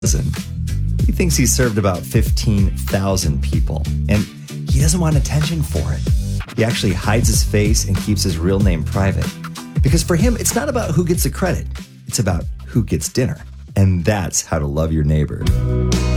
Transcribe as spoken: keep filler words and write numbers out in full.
He thinks he's served about fifteen thousand people, and he doesn't want attention for it. He actually hides his face and keeps his real name private. Because for him, it's not about who gets the credit. It's about who gets dinner. And that's how to love your neighbor.